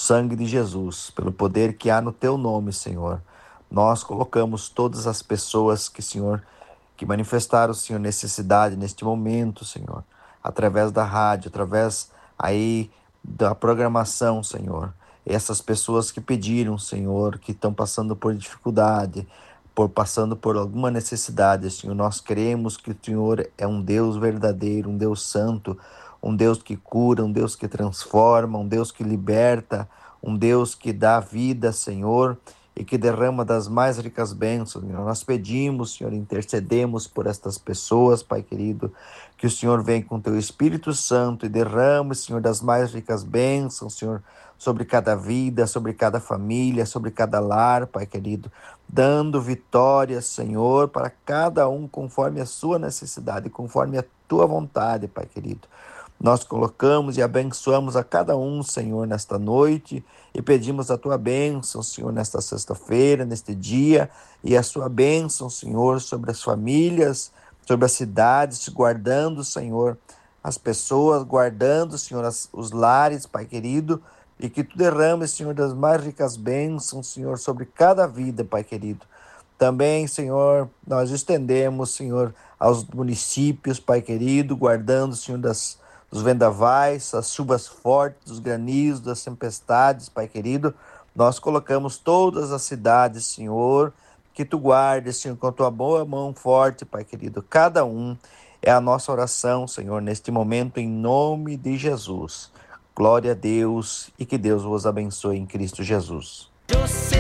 sangue de Jesus, pelo poder que há no teu nome, Senhor. Nós colocamos todas as pessoas que, Senhor, que manifestaram, Senhor, necessidade neste momento, Senhor, através da rádio, através aí da programação, Senhor. Essas pessoas que pediram, Senhor, que estão passando por dificuldade, passando por alguma necessidade, Senhor, nós cremos que o Senhor é um Deus verdadeiro, um Deus santo, um Deus que cura, um Deus que transforma, um Deus que liberta, um Deus que dá vida, Senhor, e que derrama das mais ricas bênçãos. Senhor. Nós pedimos, Senhor, intercedemos por estas pessoas, Pai querido, que o Senhor venha com teu Espírito Santo e derrame, Senhor, das mais ricas bênçãos, Senhor, sobre cada vida, sobre cada família, sobre cada lar, Pai querido, dando vitória, Senhor, para cada um conforme a sua necessidade, conforme a tua vontade, Pai querido. Nós colocamos e abençoamos a cada um, Senhor, nesta noite e pedimos a tua bênção, Senhor, nesta sexta-feira, neste dia, e a sua bênção, Senhor, sobre as famílias, sobre as cidades, guardando, Senhor, as pessoas, guardando, Senhor, os lares, Pai querido, e que tu derrames, Senhor, das mais ricas bênçãos, Senhor, sobre cada vida, Pai querido. Também, Senhor, nós estendemos, Senhor, aos municípios, Pai querido, guardando, Senhor, dos vendavais, as chuvas fortes, dos granizos, das tempestades, Pai querido. Nós colocamos todas as cidades, Senhor, que tu guardes, Senhor, com a tua boa mão forte, Pai querido. Cada um é a nossa oração, Senhor, neste momento, em nome de Jesus. Glória a Deus e que Deus vos abençoe em Cristo Jesus.